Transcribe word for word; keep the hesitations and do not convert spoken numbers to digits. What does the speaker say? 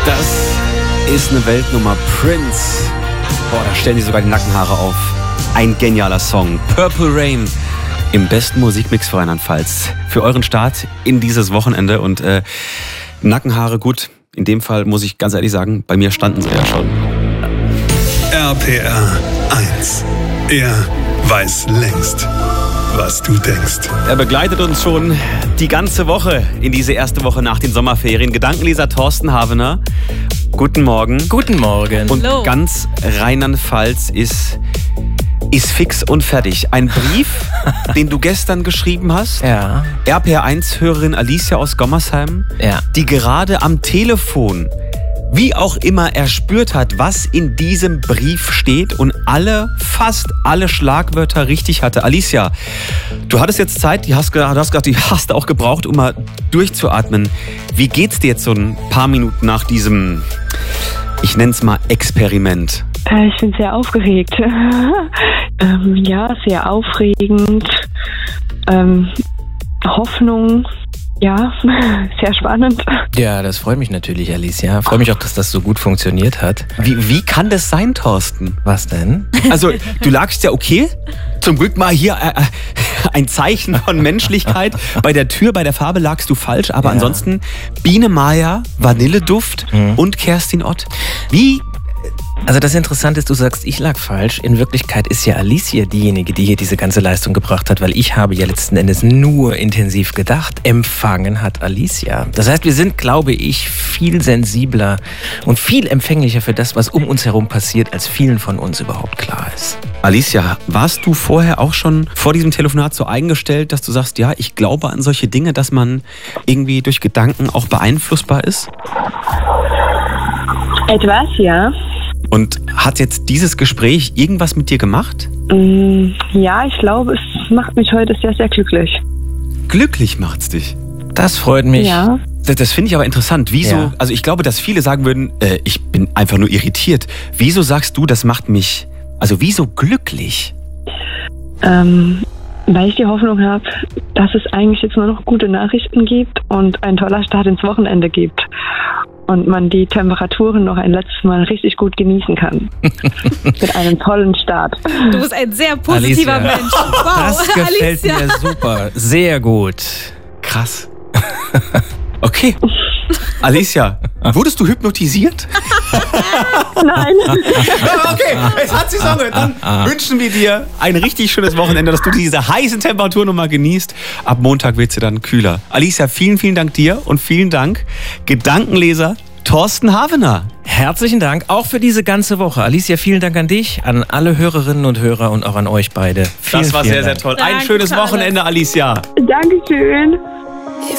Das ist eine Weltnummer. Prince. Boah, da stellen die sogar die Nackenhaare auf. Ein genialer Song. Purple Rain. Im besten Musikmix für Rheinland-Pfalz. Für euren Start in dieses Wochenende. Und äh, Nackenhaare, gut. In dem Fall muss ich ganz ehrlich sagen, bei mir standen sie ja schon. R P R eins. Er weiß längst, was du denkst. Er begleitet uns schon die ganze Woche in diese erste Woche nach den Sommerferien. Gedankenleser Thorsten Havener. Guten Morgen. Guten Morgen. Und Hallo. ganz Rheinland-Pfalz ist, ist fix und fertig. Ein Brief, den du gestern geschrieben hast. Ja. R P R eins-Hörerin Alicia aus Gommersheim, Ja. die gerade am Telefon, wie auch immer, erspürt hat, was in diesem Brief steht und alle, fast alle Schlagwörter richtig hatte. Alicia, du hattest jetzt Zeit, die hast, du hast gesagt, die hast du auch gebraucht, um mal durchzuatmen. Wie geht's dir jetzt so ein paar Minuten nach diesem, ich nenn's mal, Experiment? Äh, Ich bin sehr aufgeregt. ähm, ja, sehr aufregend. Ähm, Hoffnung. Ja, sehr spannend. Ja, das freut mich natürlich, Alicia. Freue mich auch, dass das so gut funktioniert hat. Wie, wie kann das sein, Thorsten? Was denn? Also, du lagst ja okay. Zum Glück mal hier äh, ein Zeichen von Menschlichkeit. Bei der Tür, bei der Farbe lagst du falsch. Aber Ja. ansonsten Biene Maya, Vanilleduft Mhm. und Kerstin Ott. Wie? Also das Interessante ist, du sagst, ich lag falsch. In Wirklichkeit ist ja Alicia diejenige, die hier diese ganze Leistung gebracht hat, weil ich habe ja letzten Endes nur intensiv gedacht. Empfangen hat Alicia. Das heißt, wir sind, glaube ich, viel sensibler und viel empfänglicher für das, was um uns herum passiert, als vielen von uns überhaupt klar ist. Alicia, warst du vorher auch schon vor diesem Telefonat so eingestellt, dass du sagst, ja, ich glaube an solche Dinge, dass man irgendwie durch Gedanken auch beeinflussbar ist? Etwas, ja. Und hat jetzt dieses Gespräch irgendwas mit dir gemacht? Mm, Ja, ich glaube, es macht mich heute sehr, sehr glücklich. Glücklich macht's dich. Das freut mich. Ja. Das, das finde ich aber interessant. Wieso? Ja. Also ich glaube, dass viele sagen würden, äh, ich bin einfach nur irritiert. Wieso sagst du, das macht mich, also wieso glücklich? Ähm, weil ich die Hoffnung habe, dass es eigentlich jetzt nur noch gute Nachrichten gibt und ein toller Start ins Wochenende gibt. Und man die Temperaturen noch ein letztes Mal richtig gut genießen kann. Mit einem tollen Start. Du bist ein sehr positiver Alicia. Mensch. Wow, Das gefällt Alicia. mir super. Sehr gut. Krass. Okay. Alicia, wurdest du hypnotisiert? Nein. Okay, es hat sich so angehört. Dann wünschen wir dir ein richtig schönes Wochenende, dass du diese heißen Temperaturen nochmal genießt. Ab Montag wird sie dann kühler. Alicia, vielen, vielen Dank dir und vielen Dank, Gedankenleser Thorsten Havener. Herzlichen Dank auch für diese ganze Woche. Alicia, vielen Dank an dich, an alle Hörerinnen und Hörer und auch an euch beide. Vielen, Das war vielen sehr, sehr Dank. toll. Ein Danke schönes für alles. Wochenende, Alicia. Dankeschön.